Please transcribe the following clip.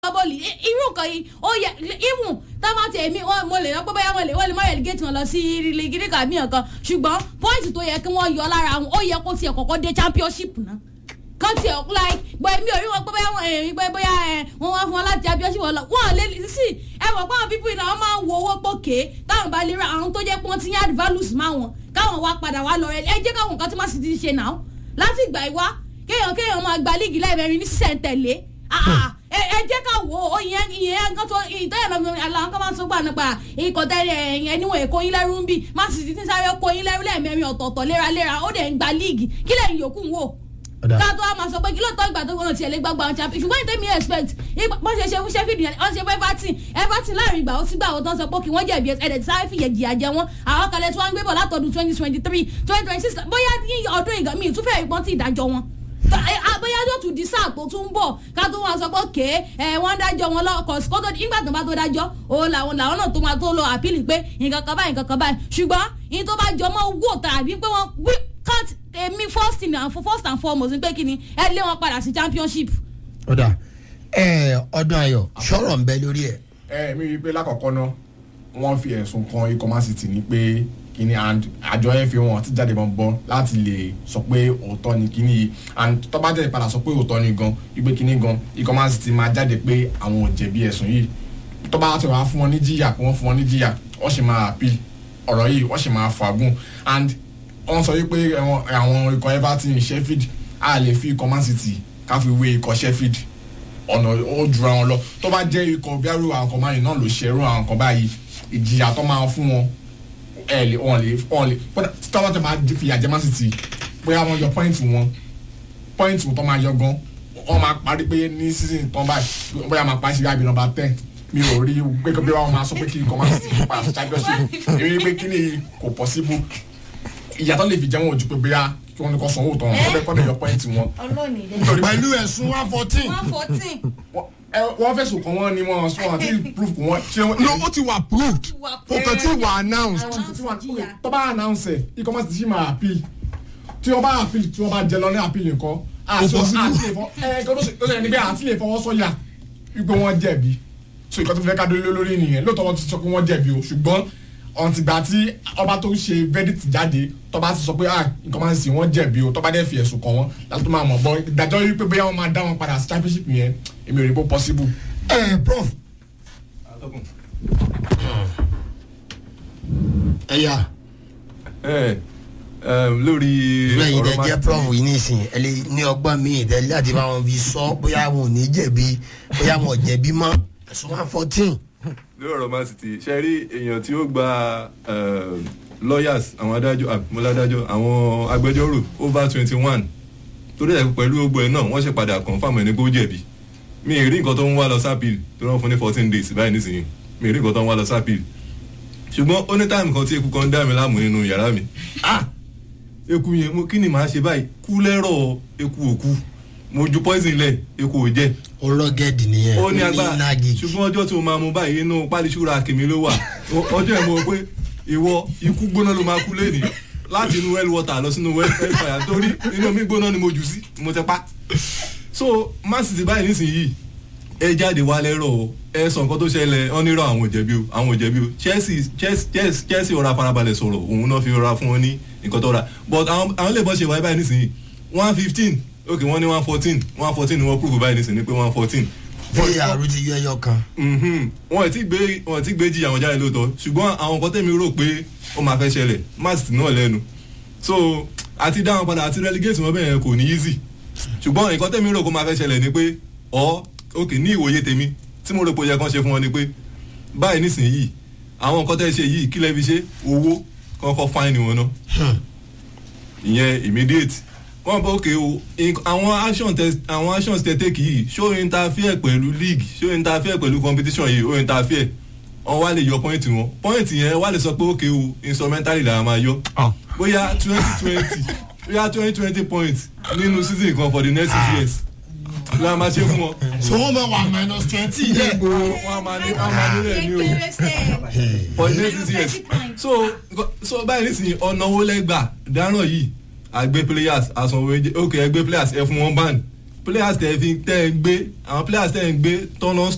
bọ́ọ̀lù irú nǹkan yìí ó yẹ ìwùn táwọn ti èmi mo lè lọ pé bóyá wọ́n lè mọ relegate wọn lọ sí gírí kàmí ọ̀kan ṣùgbọ́n point tó yẹ kí wọ́n yọ lára wọn ó yẹ kó tiẹ̀ kọ́kọ́ dé championship náà kan tiẹ̀ like bóyá mi ò rí wọn pé bóyá wọn èrè pé bóyá wọn wá fún wọn láti championship wọn lọ wọn lè sí ẹ mọ̀ pé àwọn people náà wọ́n máa ń wo owó pòkè táwọn bá lè ra àwọn tó jẹ́ pé wọ́n ti ní add values máa wọn káwọn wá padà wá lọ rẹ ẹ jẹ́ káwọn nǹkan tí wọ́n sì ti ṣe náà láti ìgbà ìwá kéèyàn máa gba líìgì lẹ́ẹ̀mẹrin ní sísẹ̀ntẹ̀lé ẹ jẹ́ ká wò ó ìyẹn nǹkan tó ìtọ́yẹ̀ lọ́mọ àwọn kan máa ń sọ́gbà nípa ìkọ̀tẹ́rẹ́ ẹ̀yẹn níwọ̀n èkó yín lẹ́rú ń bì má sì ti sáré kó yín lẹ́rú lẹ́ẹ̀mẹrin ọ̀tọ̀ọ̀tọ̀ léraléra ó dẹ̀ ń gba líìgì kí lẹ́yìn yòókù ń wò ká tó a máa sọ pé kí lóòótọ́ ìgbà tó gbọ́dọ̀ tiẹ̀ lé gbàgbà àwọn champion ṣùgbọ́n ìtẹ́mi expect wọ́n ṣe fún Sheffield yẹn wọ́n ṣe fún Everton láàrin ìgbà ó sì gbà ó tán sọ pé kí wọ́n jẹ̀bi ẹ̀dẹ̀ sáré fìyẹ̀ jìyà jẹ wọ́n àwọn kalẹ̀ tí wọ́n ń gbé bọ̀ látọdún 2023 2026 bóyá ní ọdún ìgbà míì tún fẹ́ẹ́ ìpọ́n tí ìdájọ́ wọn bóyá yóò tún di sáà tó tún bọ̀ ká tó wọn sọ pé òkè wọ́n dájọ́ wọn lọ́kọ̀ kótó nígbà tó bá tó dájọ́ òun làwọn náà tó máa tó lọ àpìlì pé nǹkan kan báyìí ṣùgbọ́n ìyẹn tó bá jọ mọ́ wò tàbí pé wọ́n cut èmi first and foremost pé kí ni ẹ lé wọn padà sí championship. ọ̀dà ọdún ayọ̀ sọ̀rọ̀ ń bẹ lórí ẹ̀. mi rí i pé lákọ̀ọ́kọ́ náà wọ́n fi ẹ̀sùn kan ikọ̀ Man City ní pé kíni and àjọ FA wọn ti jáde bọ̀ láti lè sọ pé òótọ́ ni kíni yìí and tó bá jáde padà sọ pé òótọ́ ni gan wípé kíni gan ikọ̀ Man City máa jáde pé àwọn ò jẹ̀bi ẹ̀sùn yìí tó bá ti wá fún wọn ní jìyà pé wọ́n fún wọn ní jìyà wọ́n sì máa appeal ọ̀rọ̀ yìí wọ́n sì máa fàágùn and wọ́n sọ wípé àwọn ikọ̀ Everton Sheffield a lè fi ikọ̀ Man City ká fi wé ikọ̀ Sheffield ọ̀nà ó jura wọn lọ tó bá jẹ́ ikọ̀ bí arú àwọn kan báyìí náà ló ṣerú àwọn kan báyìí ìjìyà tó máa fún wọn wọ́n lè tọ́wọ́ tó máa fìyà jẹ Man City bóyá wọ́n yọ pọ́ìntì tó máa yọ gan wọ́n máa parí pé ní season tán báyìí bóyá máa parí sí àbí nọ́mbà 10 mi ò rí pé bí wọ́n máa sọ pé kí ikọ̀ Man City padà sí championship èmi pé kí ni kò possible ìyàtọ̀ lè fi jẹ́ wọn ojú pé bóyá kí wọ́n ní kó sanwó tán kọ́ lè yọ pọ́ìntì wọn. pẹ̀lú ẹ̀sùn 114. wọ́n fẹ̀sùn kàn wọ́n ni wọ́n sọ àti proof kàn wọ́n. no ó ti wà proved o kàn ti wà announced. tó bá announce ẹ̀ ikọ̀ Man City máa appeal tí wọ́n bá appeal tí wọ́n bá jẹ lọ ní appeal nǹkan àti lè fọwọ́ sọ́yà wípé wọ́n jẹ̀bi so ìkọ́ tó fẹ́ ká délé lórí nìyẹn lóòótọ́ wọ́n ti sọ pé wọ́n jẹ̀bi o ṣùgbọ́n ọ̀ǹtìgbà tí ọba tó ṣe verdict jáde tọ́ba ti sọ pé nǹkan máa ń sìn wọ́n jẹ̀bi o tọ́ba dẹ̀ fi ẹ̀sùn kàn wọ́n láti tó máa mọ̀ bọ́ ìdájọ́ yìí pé bóyá wọ́n máa dá wọn padà sí championship yẹn èmi ò rí bó possible. Prof. ẹ̀yà. lórí lẹ́yìn tẹ́ jẹ́ prof yìí nísìnyí ẹ lè ní ọgbọ́n mi ìtẹ́lẹ̀ láti bá wọn fi sọ bóyá wọn ò ní jẹ̀bi bóyá wọn ò jẹ̀bi mọ́ ẹ̀sùn 114. lórí ọ̀rọ̀ Man City ṣe rí èèyàn tí ó gba lawyers àwọn adájọ́ àwọn agbẹjọ́rò over 21 torí ẹ̀ pẹ̀lú gbogbo ẹ̀ náà wọ́n ṣe padà confam ẹni pé ó jẹ̀bi mi ì rí nǹkan tó ń wá lọ sápìl tó rán fún ní 14 days báyìí nísìnyí mi ì rí nǹkan tó ń wá lọ sápìl ṣùgbọ́n ó ní táìmù kan tí eku kan dá mi láàmú nínú yàrá mi eku yẹn kí ni màá ṣe báyìí kú lẹ́rọ̀ eku òkú mo ju poison lẹ̀ eku ò jẹ́ ológẹ́dì nìyẹn ó ní agbára ṣùgbọ́n ọjọ́ tí mo máa mú báyìí inú pálíṣúra kìmí ló wà ọjọ́ ẹ̀ mọ̀ pé ìwọ ikú gbóná ló máa kú lẹ́nìí láti inú well water lọ sínú well fire torí inú omi gbóná ni mo jù sí mo ti pa so Man City báyìí nísìnyí ẹ jáde wá lẹ́rọ̀ ẹ sọ nǹkan tó ṣẹlẹ̀ ọ́ nírọ̀ àwọn òjẹ̀bi o Chelsea ọ̀rá farabalẹ̀ sọ̀rọ̀ òun náà fi rọra fún wọn ní nǹkan tó ra but àwọn lè bọ́ ṣe wáyé báyìí nísìnyí 115 ok wọ́n ní 114 ni wọ́n prove báyìí nísìnyí pé 114. bóyá àrùn ti yọ ẹyọ kan. wọ́n ti gbé jìyà wọn jáde lóòótọ́ ṣùgbọ́n àwọn nǹkan tẹ̀mí rò pé ó máa fẹ́ ṣẹlẹ̀ Man City náà lẹ́nu so àti dá wọn padà àti relegate wọn bẹ́ẹ̀ kò ní easy ṣùgbọ́n nǹkan tẹ̀mí rò kó máa fẹ́ ṣẹlẹ̀ ni pé ok ní ìwòye tèmi tí mo rò pé ó yẹ kán ṣe fún wọn ni pé báyìí nísìnyí àwọn nǹkan tẹ́ ṣe yìí kí lẹ́ fi ṣe owó kọ́kọ́ fáìnì wọn náà ìyẹn immediate wọ́n bọ́ òkè o àwọn actions tẹ take yìí ṣó interfere pẹ̀lú league ṣó interfere pẹ̀lú competition yìí ó interfere wọ́n wá lè yọ point wọn point yẹn wá lè sọ pé òkè o instrumentally làwọn máa yọ bóyá 2020 points nínú season kan for the next 6 years la máa ṣe fún wọn. so wọ́n máa wà -20 yẹn. wọ́n máa nílẹ̀ ní o for the next 6 years so báyìí nísìnyí ọ̀nà owó lẹ́gbàá dáràn yìí àgbẹ̀ players àsanwó ok ẹgbẹ́ players ẹ fún wọn ban players tẹ̀ ń gbé àwọn players tẹ̀ ń gbé tọ́nà